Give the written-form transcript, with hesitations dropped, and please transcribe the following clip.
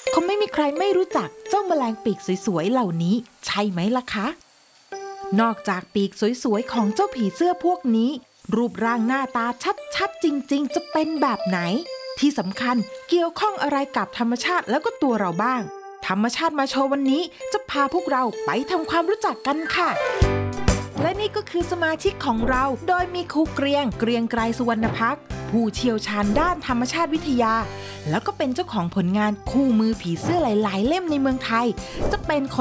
คงไม่มีใครไม่รู้จักเจ้าแมลงปีกสวยๆเหล่านี้ใช่ไหมล่ะคะนอกจากปีกสวยๆของเจ้าผีเสื้อพวกนี้รูปร่างหน้าตาชัดๆจริงๆจะเป็นแบบไหนที่สำคัญเกี่ยวข้องอะไรกับธรรมชาติแล้วก็ตัวเราบ้างธรรมชาติมาโชว์วันนี้จะพาพวกเราไปทำความรู้จักกันค่ะและนี่ก็คือสมาชิกของเราโดยมีครูเกรียงไกรสุวรรณภักดิ์ผู้เชี่ยวชาญด้านธรรมชาติวิทยาแล้วก็เป็นเจ้าของผลงานคู่มือผีเสื้อหลายๆเล่มในเมืองไทยจะเป็น